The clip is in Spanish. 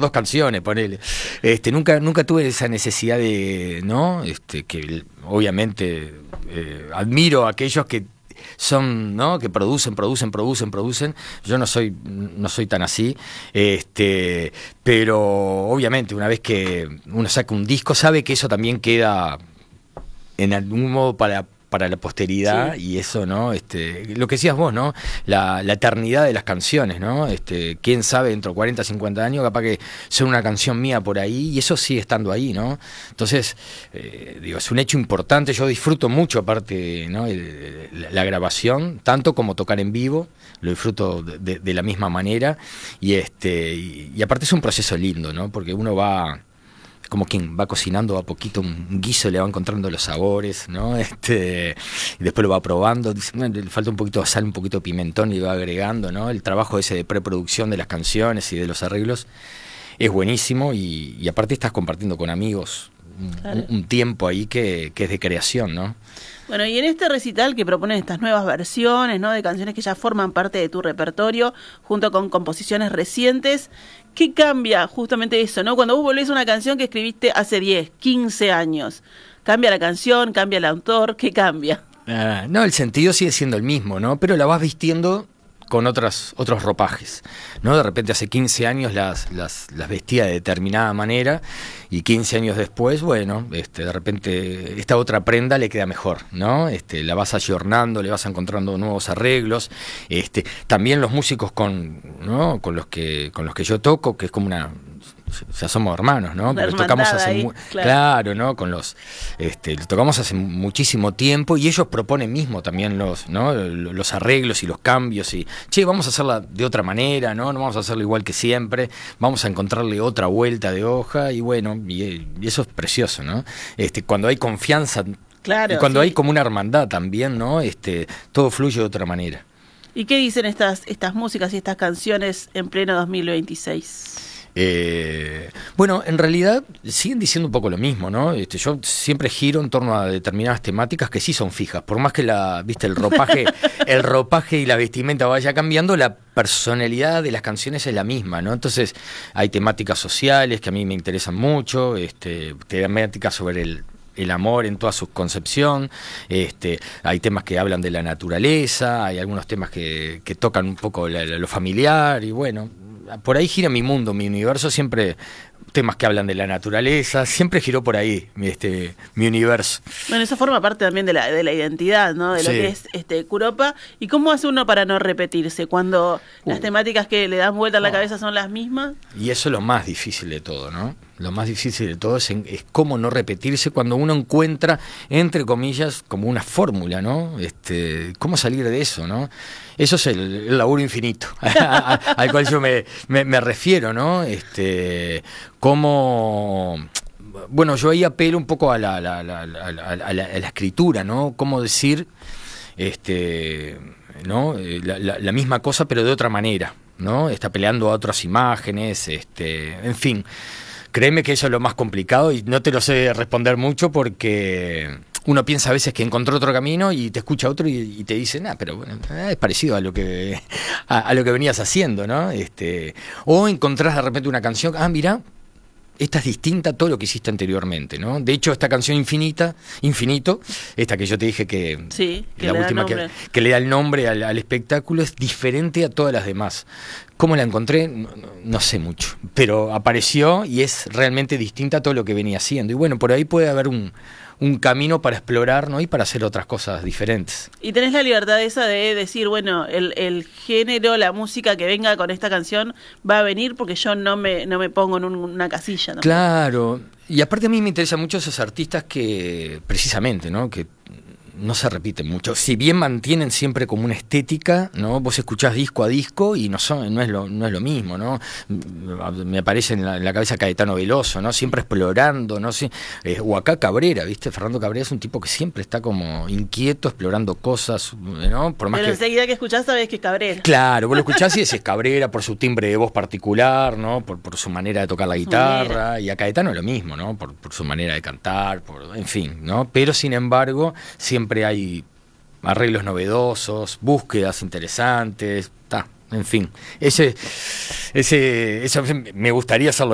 2 canciones, ponele. Nunca tuve esa necesidad de, ¿no? Que obviamente admiro a aquellos que son, ¿no? Que producen. Yo no soy tan así, pero obviamente una vez que uno saca un disco sabe que eso también queda en algún modo para la posteridad, sí. Y eso, ¿no? Lo que decías vos, ¿no? La eternidad de las canciones, ¿no? Quién sabe, dentro de 40, 50 años, capaz que sea una canción mía por ahí, y eso sigue estando ahí, ¿no? Entonces, es un hecho importante. Yo disfruto mucho, aparte, ¿no? La grabación, tanto como tocar en vivo, lo disfruto de la misma manera, y aparte es un proceso lindo, ¿no? Porque uno va... como quien va cocinando a poquito un guiso, le va encontrando los sabores, ¿no? Y después lo va probando, dice, bueno, le falta un poquito de sal, un poquito de pimentón, y va agregando, ¿no? El trabajo ese de preproducción de las canciones y de los arreglos es buenísimo, y aparte estás compartiendo con amigos un tiempo ahí que es de creación, ¿no? Bueno, y en este recital que proponen estas nuevas versiones, ¿no? De canciones que ya forman parte de tu repertorio, junto con composiciones recientes, ¿qué cambia justamente eso, no? Cuando vos volvés a una canción que escribiste hace 10, 15 años, ¿cambia la canción, cambia el autor? ¿Qué cambia? No, el sentido sigue siendo el mismo, ¿no? Pero la vas vistiendo con otros ropajes, ¿no? De repente hace 15 años las vestía de determinada manera, y 15 años después, bueno, de repente esta otra prenda le queda mejor, ¿no? La vas ayornando, le vas encontrando nuevos arreglos. También los músicos con los que yo toco, que es como una... ya somos hermanos, ¿no? Porque tocamos hace ahí, claro, ¿no? Con los tocamos hace muchísimo tiempo, y ellos proponen mismo también los arreglos y los cambios, y vamos a hacerla de otra manera, ¿no? No vamos a hacerlo igual que siempre, vamos a encontrarle otra vuelta de hoja, y bueno, y eso es precioso, ¿no? Cuando hay confianza, claro, y cuando sí. hay como una hermandad también, ¿no? Todo fluye de otra manera. ¿Y qué dicen estas músicas y estas canciones en pleno 2026? Bueno, en realidad siguen diciendo un poco lo mismo, ¿no? Yo siempre giro en torno a determinadas temáticas que sí son fijas, por más que el ropaje y la vestimenta vaya cambiando, la personalidad de las canciones es la misma, ¿no? Entonces hay temáticas sociales que a mí me interesan mucho, temáticas sobre el amor en toda su concepción, hay temas que hablan de la naturaleza, hay algunos temas que tocan un poco lo familiar, y bueno, por ahí gira mi mundo, mi universo, siempre temas que hablan de la naturaleza, siempre giró por ahí mi universo. Bueno, eso forma parte también de la identidad, ¿no? De lo que es Curopa. ¿Y cómo hace uno para no repetirse cuando las temáticas que le dan vuelta a la cabeza son las mismas? Y eso es lo más difícil de todo, ¿no? Lo más difícil de todo es cómo no repetirse cuando uno encuentra, entre comillas, como una fórmula, ¿no? Cómo salir de eso, ¿no? Eso es el laburo infinito al cual yo me refiero, ¿no? Cómo... Bueno, yo ahí apelo un poco a la escritura, ¿no? Cómo decir, ¿no? La misma cosa, pero de otra manera, ¿no? Está peleando a otras imágenes, en fin. Créeme que eso es lo más complicado, y no te lo sé responder mucho, porque uno piensa a veces que encontró otro camino y te escucha otro y te dice, pero bueno, es parecido a lo que venías haciendo, ¿no? O encontrás de repente una canción, mirá, esta es distinta a todo lo que hiciste anteriormente, ¿no? De hecho, esta canción Infinito, esta que yo te dije que la última que le da el nombre al espectáculo, es diferente a todas las demás. ¿Cómo la encontré? No sé mucho, pero apareció y es realmente distinta a todo lo que venía haciendo. Y bueno, por ahí puede haber un camino para explorar, ¿no? Y para hacer otras cosas diferentes. Y tenés la libertad esa de decir, bueno, el género, la música que venga con esta canción va a venir, porque yo no me pongo en una casilla, ¿no? Claro, y aparte a mí me interesan mucho esos artistas que, precisamente, ¿no? Que no se repiten mucho, si bien mantienen siempre como una estética, ¿no? Vos escuchás disco a disco y no es lo mismo, ¿no? Me aparece en la cabeza Caetano Veloso, ¿no? Siempre explorando, ¿no? O acá Cabrera, ¿viste? Fernando Cabrera es un tipo que siempre está como inquieto, explorando cosas, ¿no? Por más pero enseguida que escuchás sabés que es Cabrera. Claro, vos lo escuchás y decís Cabrera por su timbre de voz particular, ¿no? Por su manera de tocar la guitarra, y a Caetano es lo mismo, ¿no? Por su manera de cantar, en fin, ¿no? Pero sin embargo, siempre hay arreglos novedosos, búsquedas interesantes, en fin, eso me gustaría hacerlo